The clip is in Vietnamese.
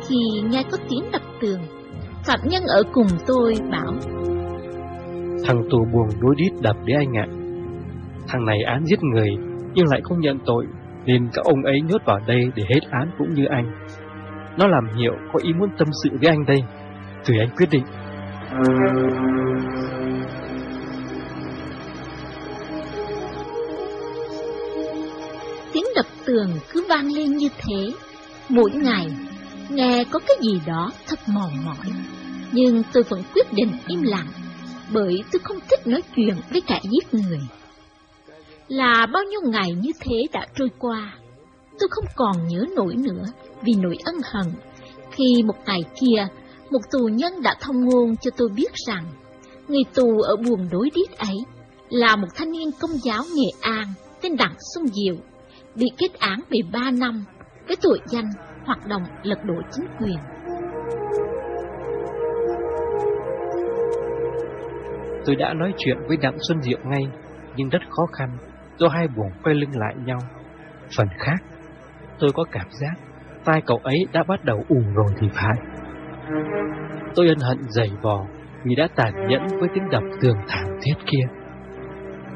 Khi nghe có tiếng đập tường, phạm nhân ở cùng tôi bảo: Thằng tù buồng đối đít đập đấy anh ạ. Thằng này án giết người nhưng lại không nhận tội, nên các ông ấy nhốt vào đây để hết án cũng như anh. Nó làm hiệu có ý muốn tâm sự với anh đây. Tùy anh quyết định. Tiếng đập tường cứ vang lên như thế mỗi ngày, nghe có cái gì đó thật mòn mỏi. Nhưng tôi vẫn quyết định im lặng, bởi tôi không thích nói chuyện với kẻ giết người. Là bao nhiêu ngày như thế đã trôi qua, tôi không còn nhớ nổi nữa vì nỗi ân hận. Khi một ngày kia, một tù nhân đã thông ngôn cho tôi biết rằng người tù ở buồng đối đít ấy là một thanh niên Công giáo Nghệ An tên Đặng Xuân Diệu, bị kết án 13 năm với tội danh hoạt động lật đổ chính quyền. Tôi đã nói chuyện với Đặng Xuân Diệu ngay, nhưng rất khó khăn do hai buồng quay lưng lại nhau. Phần khác, tôi có cảm giác tai cậu ấy đã bắt đầu ù rồi thì phải. Tôi ân hận dày vò vì đã tàn nhẫn với tiếng đập tường thảm thiết kia.